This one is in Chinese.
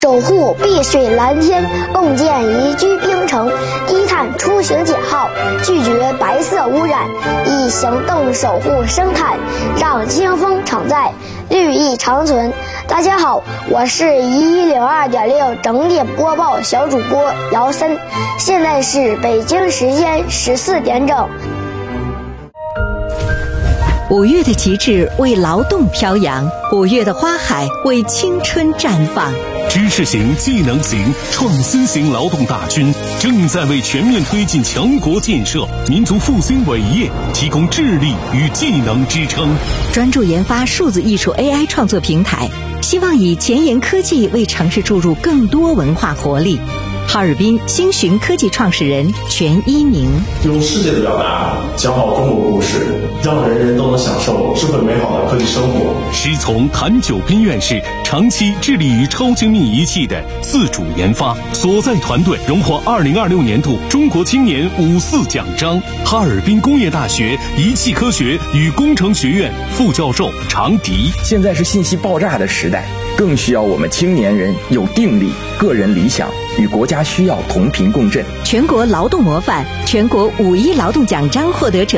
守护碧水蓝天，共建宜居冰城，低碳出行减耗，拒绝白色污染，以行动守护生态，让清风常在，绿意长存。大家好，我是102.6整点播报小主播姚森，现在是北京时间14点整。 5月的旗帜为劳动飘扬，5月的花海为青春绽放。 知识型、技能型、创新型劳动大军正在为全面推进强国建设、民族复兴伟业提供智力与技能支撑。 专注研发数字艺术 AI 创作平台，希望以前沿科技为城市注入更多文化活力。哈尔滨星寻科技创始人全一鸣： 用世界的表达讲好中国故事，让人人都能享受智慧美好的科技生活。 师从谭九斌院士长期致力于超精密仪器的自主研发，所在团队荣获2026年度中国青年54奖章。哈尔滨工业大学仪器科学与工程学院副教授常迪： 现在是信息爆炸的时代，更需要我们青年人有定力、个人理想与国家需要同频共振。 全国劳动模范、全国5·1劳动奖章获得者